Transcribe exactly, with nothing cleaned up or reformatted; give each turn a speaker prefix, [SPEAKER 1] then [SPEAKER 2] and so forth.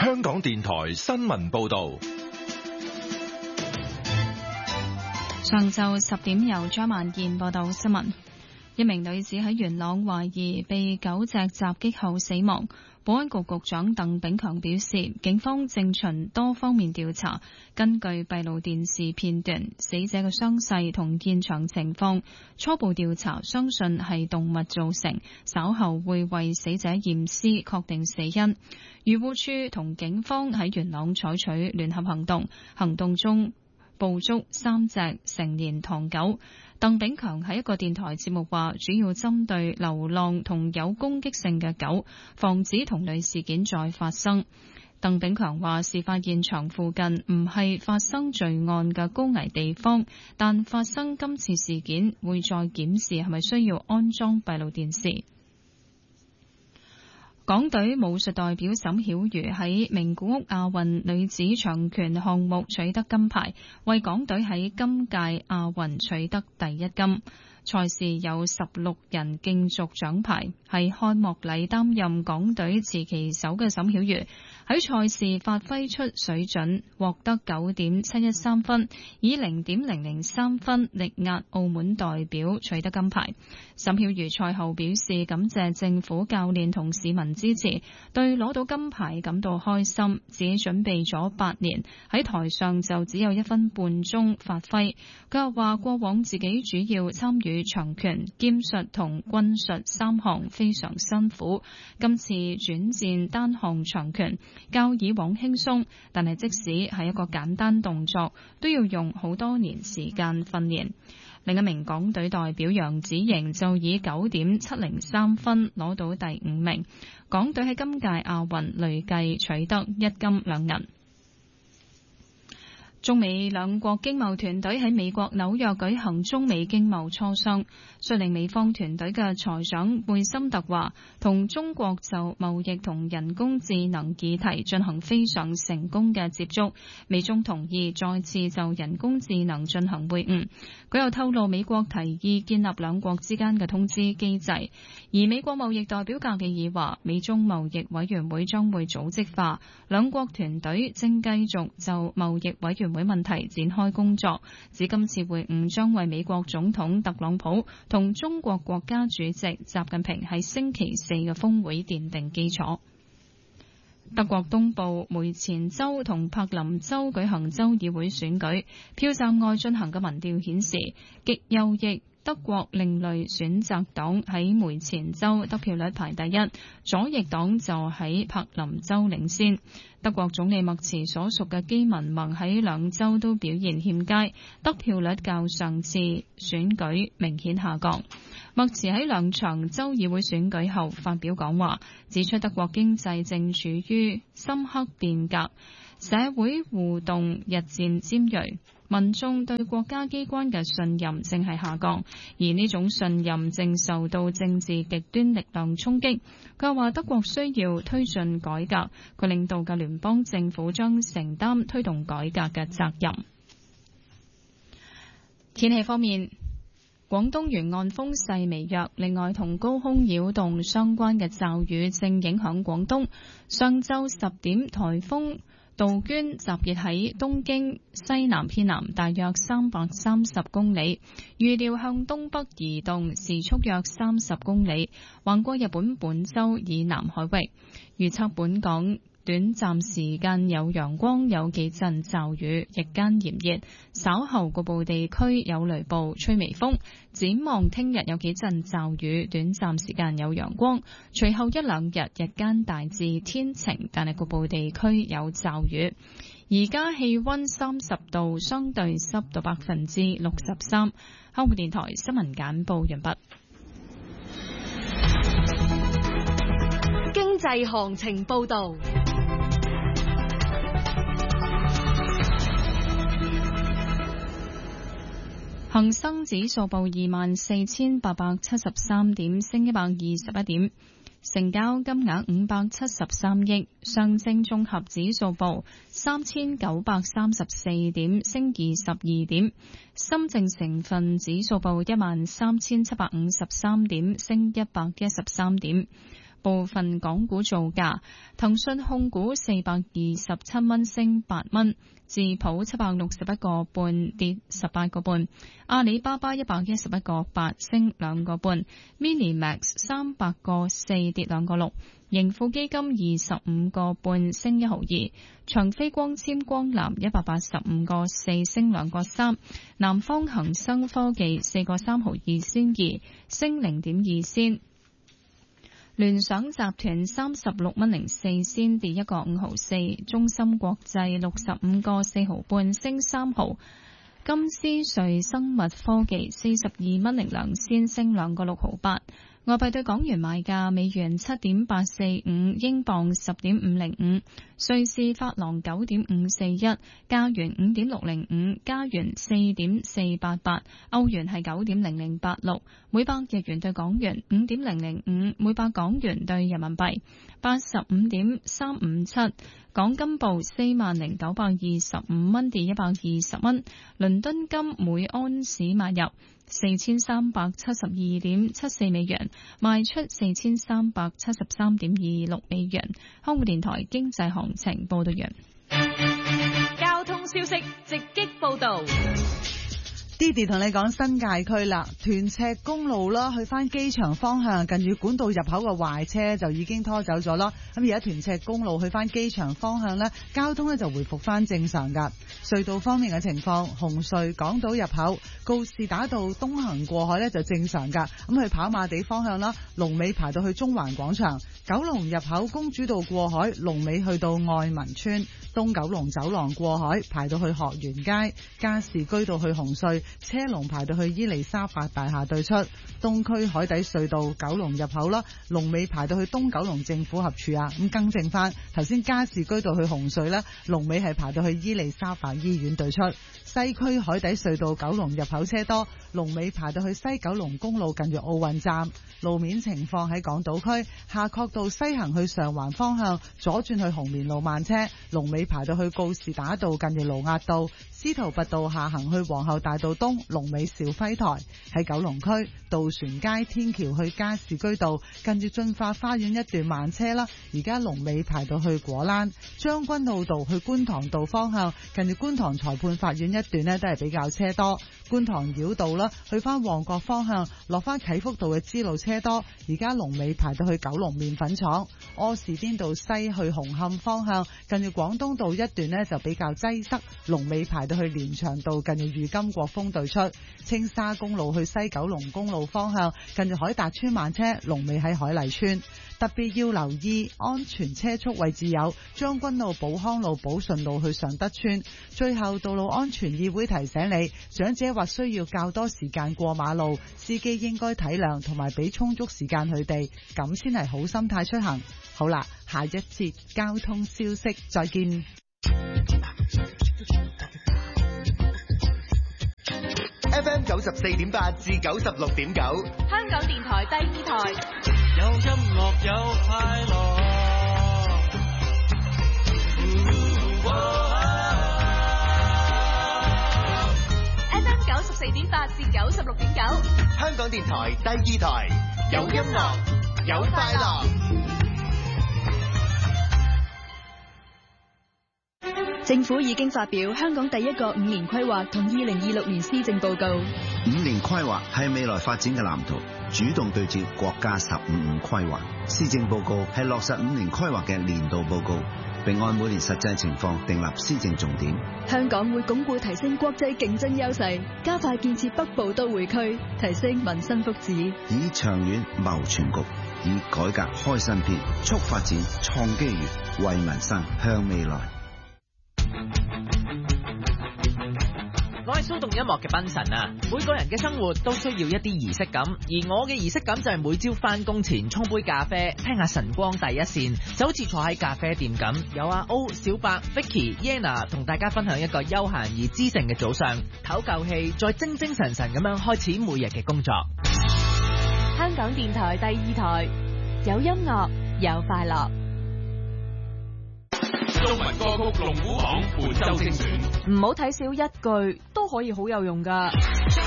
[SPEAKER 1] 香港電台新聞報道。
[SPEAKER 2] 上晝十點由張萬燕報道新聞。一名女子喺元朗懷疑被狗隻襲擊後死亡。保安局局長鄧炳強表示，警方正循多方面調查，根據閉路電視片段、死者嘅傷勢同現場情況，初步調查相信係動物造成，稍後會為死者驗屍，確定死因。漁護署同警方喺元朗採取聯合行動，行動中捕捉三隻成年唐狗。鄧炳強喺一個電台節目話，主要針對流浪同有攻擊性嘅狗，防止同類事件再發生。鄧炳強話，事發現場附近唔係發生罪案嘅高危地方，但發生今次事件會再檢視係咪需要安裝閉路電視。港隊武術代表沈曉瑜喺名古屋亞運女子長拳項目取得金牌，為港隊喺今屆亞運取得第一金。賽事有十六人競逐獎牌，係開幕禮擔任港隊持旗手嘅沈曉瑜喺賽事發揮出水準，獲得九點七一三分，以零點零零三分力壓澳門代表取得金牌。沈曉瑜賽後表示感謝政府、教練同市民支持，對攞到金牌感到開心，自己準備咗八年，喺台上就只有一分半鐘發揮。佢又話過往自己主要參與長拳、劍術同棍術三項非常辛苦，今次轉戰單項長拳，較以往輕鬆，但係即使係一個簡單動作，都要用好多年時間訓練。另一名港隊代表楊子瑩就以九點七零三分攞到第五名，港隊喺今屆亞運累計取得一金兩銀。中美兩國經貿團隊喺美國紐約舉行中美經貿磋商，率領美方團隊嘅財長貝森特話，同中國就貿易同人工智能議題進行非常成功嘅接觸，美中同意再次就人工智能進行會晤。佢又透露美國提議建立兩國之間嘅通知機制，而美國貿易代表格里爾話，美中貿易委員會將會組織化，兩國團隊正繼續就貿易委員會問題展開工作，指今次會晤將為美國總統特朗普同中國國家主席習近平喺星期四嘅峰會奠定基礎。德國東部梅前州同柏林州舉行州議會選舉，票站外進行嘅民調顯示，極右翼德國另類選擇黨喺梅前州得票率排第一，左翼黨就喺柏林州領先。德國總理默茨所屬嘅基民盟喺兩州都表現欠佳，得票率較上次選舉明顯下降。默茨喺兩場州議會選舉後發表講話，指出德國經濟正處於深刻變革，社會互動日漸尖銳，民眾對國家機關嘅信任正係下降，而呢種信任正受到政治極端力量衝擊。佢話德國需要推進改革，佢領導嘅聯邦政府將承擔推動改革嘅責任。天氣方面，廣東沿岸風勢微弱，另外同高空擾動相關嘅驟雨正影響廣東。上晝十點，颱風杜鵑集結喺東經西南偏南大約三百三十公里，預料向東北移動，時速約三十公里，橫過日本本州以南海域。預測本港短暫時間有陽光，有幾陣驟雨，日間炎熱，稍後局部地區有雷暴，吹微風。展望聽日有幾陣驟雨，短暫時間有陽光，隨後一兩日日間大致天晴，但係局部地區有驟雨。而家氣溫三十度，相對濕度百分之六十三。香港電台新聞簡報完畢。
[SPEAKER 3] 經濟行情報道。
[SPEAKER 2] 恒生指數報二萬四千八百七十三點，升一百二十一點，成交金額五百七十三億。上證綜合指數報三千九百三十四點，升二十二點。深證成分指數報一萬三千七百五十三點，升一百一十三點。 部分港股造價，騰訊控股四百二十七蚊升八蚊，智普七百六十一個半跌十八個半，阿里巴巴一百一十一個八升兩個半 ，Minimax 三百個四跌兩個六。盈富基金二十五個半升一毫二，長飛光纖光纜一百八十五個四升兩個三，南方恒生科技四個三毫二仙二升零點二仙，聯想集團三十六蚊零四仙跌一個五毫四，中芯國際六十五個四毫半升三毫，金斯瑞生物科技四十二蚊零兩仙升兩個六毫八。外幣對港元賣價：美元七點八四五，英鎊十點五零五，瑞士法郎九點五四一，加元五點六零五，加元四點四八八，歐元係九點零零八六，每百日元對港元五點零零五，每百港元對人民幣八十五點三五七。港金報四萬零九百二十五蚊，跌一百二十蚊。倫敦金每安士買入四千三百七十二點七四美元，賣出四千三百七十三點二六美元。香港電台經濟行情報道完。
[SPEAKER 3] 交通消息直擊報道。
[SPEAKER 4] Didi 同你講新界區啦，屯赤公路啦，去翻機場方向，近住管道入口嘅壞車就已經拖走咗啦。咁而家屯赤公路去翻機場方向呢，交通呢就回復翻正常噶。隧道方面嘅情況，紅隧港島入口告士打道東行過海呢就正常噶。咁去跑馬地方向啦，龍尾排到去中環廣場；九龍入口公主道過海，龍尾去到愛民村；東九龍走廊過海排到去學園街；加士居道去紅隧，車龍排到去伊利沙伯大廈對出；東區海底隧道九龍入口啦，龍尾排到去東九龍政府合署啊。咁更正翻，頭先加士居道去紅隧咧，龍尾係排到去伊利沙伯醫院對出；西區海底隧道九龍入口車多，龍尾排到去西九龍公路近住奧運站。路面情況喺港島區夏慤道西行去上環方向，左轉去紅棉路慢車，龍尾排到去告士打道近住盧押道；司徒拔道下行去皇后大道東，龍尾兆輝台。喺九龍區渡船街天橋去加士居道近住駿發花園一段慢車啦，而家龍尾排到去果欄。將軍澳道去觀塘道方向近住觀塘裁判法院一段呢都係比較車多。觀塘繞道啦，去翻旺角方向落翻啟福道嘅支路車多，而家龍尾排到去九龍麵粉廠。柯士甸道西去紅磡方向近住廣東道一段呢就比較擠塞，龍尾排到去連翔道近住裕金國峰對出。青沙公路去西九龍公路方向近住海達村慢車，龍尾喺海麗村。特別要留意安全車速位置有將軍澳寶康路、寶順路去尚德村。最後，道路安全議會提醒你，長者或需要較多時間過馬路，司機應該體諒同埋俾充足時間佢哋，咁先係好心態出行。好啦，下一節交通消息再見。
[SPEAKER 5] F M 九十四點八至九十六點九，
[SPEAKER 3] 香港電台第二台，
[SPEAKER 6] 有音樂有快樂。
[SPEAKER 3] F M 九十四點八至九十六點九，
[SPEAKER 5] 香港電台第二台，有音樂有快樂。
[SPEAKER 7] 政府已經發表香港第一個五年規劃同二零二六年施政報告。
[SPEAKER 8] 五年規劃係未來發展嘅藍圖，主動對接國家十五五規劃。施政報告係落實五年規劃嘅年度報告，並按每年實際情況訂立施政重點。
[SPEAKER 7] 香港會鞏固提升國際競爭優勢，加快建設北部都會區，提升民生福祉，
[SPEAKER 8] 以長遠謀全局，以改革開新篇，促發展創機遇，為民生向未來。
[SPEAKER 9] 我係騷動音樂嘅賓神啊！每個人嘅生活都需要一啲儀式感，而我嘅儀式感就係每朝翻工前沖杯咖啡，聽下晨光第一線，就好似坐喺咖啡店咁，有阿 O、小白、Vicky、Yana 同大家分享一個悠閒而知性嘅早上，唞夠氣，再精精神神咁樣開始每日嘅工作。
[SPEAKER 3] 香港電台第二台，有音樂有快樂。
[SPEAKER 1] 中文歌曲龍虎榜本周精選，
[SPEAKER 3] 唔好睇少一句，都可以好有用噶。